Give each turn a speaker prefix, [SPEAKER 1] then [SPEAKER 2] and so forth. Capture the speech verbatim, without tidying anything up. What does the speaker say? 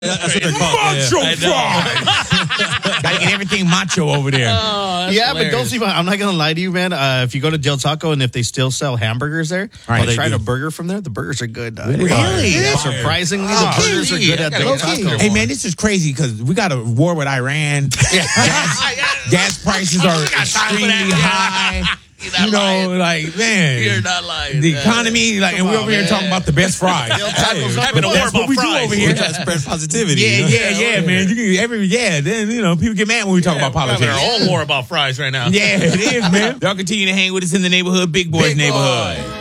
[SPEAKER 1] That's what they're called. Macho fries. Gotta get everything macho over there.
[SPEAKER 2] Oh, yeah, hilarious. But don't see. I'm not gonna lie to you, man. Uh, if you go to Del Taco and if they still sell hamburgers there, right, I tried a burger from there. The burgers are good. Uh,
[SPEAKER 1] really?
[SPEAKER 2] Yeah, surprisingly, oh, the burgers okay. are good at Del Taco.
[SPEAKER 1] Hey, man, this is crazy because we got a war with Iran. gas, gas prices are extremely high. You know, lying. like, man.
[SPEAKER 3] You're not lying.
[SPEAKER 1] The economy, like, Come and we're on, over man. here talking about the best fries.
[SPEAKER 3] Hey, having a war about
[SPEAKER 1] we
[SPEAKER 3] fries.
[SPEAKER 1] Do over here.
[SPEAKER 4] Trying to spread positivity.
[SPEAKER 1] Yeah,
[SPEAKER 4] you know?
[SPEAKER 1] yeah, yeah, yeah, man. You can, every, yeah, then, you know, people get mad when we talk yeah, about politics.
[SPEAKER 3] We're having our own war about fries right now.
[SPEAKER 1] Yeah, it is, man. Y'all continue to hang with us in the neighborhood, Big Boys Big neighborhood. Boy.